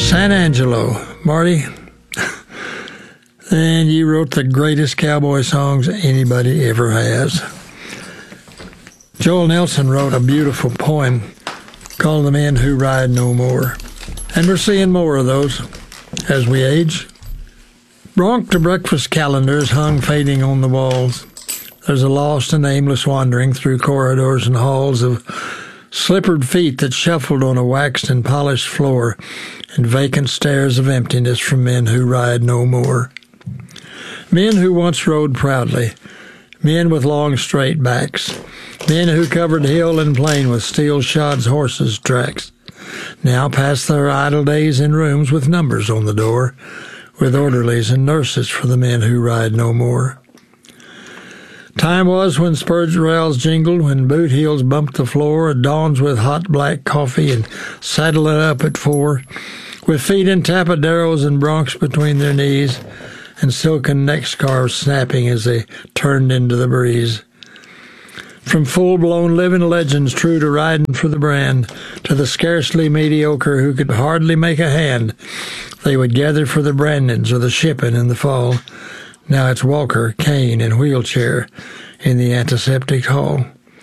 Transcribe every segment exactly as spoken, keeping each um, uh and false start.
San Angelo, Marty, and you wrote the greatest cowboy songs anybody ever has. Joel Nelson wrote a beautiful poem called The Men Who Ride No More, and we're seeing more of those as we age. Bronc to breakfast calendars hung fading on the walls. There's a lost and aimless wandering through corridors and halls of slippered feet that shuffled on a waxed and polished floor, and vacant stares of emptiness from men who ride no more. Men who once rode proudly, men with long straight backs, men who covered hill and plain with steel-shod horses' tracks, now pass their idle days in rooms with numbers on the door, with orderlies and nurses for the men who ride no more. Time was when spurred rails jingled, when boot heels bumped the floor, dawns with hot black coffee and saddling up at four, with feet in tapaderos and broncs between their knees, and silken neck scarves snapping as they turned into the breeze. From full-blown living legends true to riding for the brand, to the scarcely mediocre who could hardly make a hand, they would gather for the Brandons or the shipping in the fall. Now it's Walker, cane, and wheelchair in the antiseptic hall.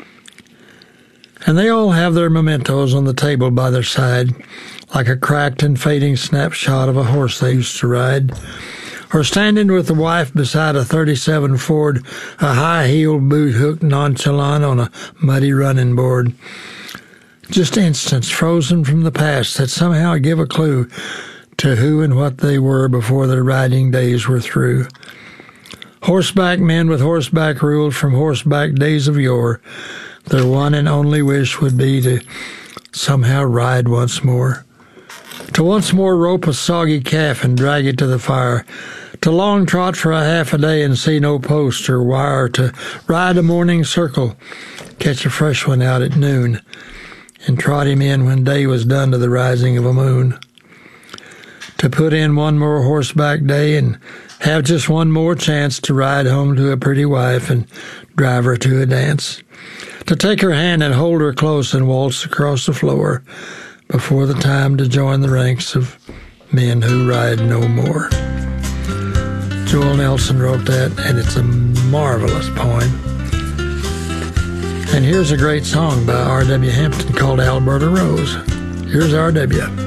And they all have their mementos on the table by their side, like a cracked and fading snapshot of a horse they used to ride, or standing with the wife beside a thirty-seven Ford, a high-heeled boot hooked nonchalant on a muddy running board. Just instants frozen from the past that somehow give a clue to who and what they were before their riding days were through. Horseback men with horseback ruled from horseback days of yore. Their one and only wish would be to somehow ride once more. To once more rope a soggy calf and drag it to the fire. To long trot for a half a day and see no post or wire. To ride a morning circle, catch a fresh one out at noon, and trot him in when day was done to the rising of a moon. To put in one more horseback day and have just one more chance to ride home to a pretty wife and drive her to a dance. To take her hand and hold her close and waltz across the floor before the time to join the ranks of men who ride no more. Joel Nelson wrote that, and it's a marvelous poem. And here's a great song by R W Hampton called Alberta Rose. Here's R W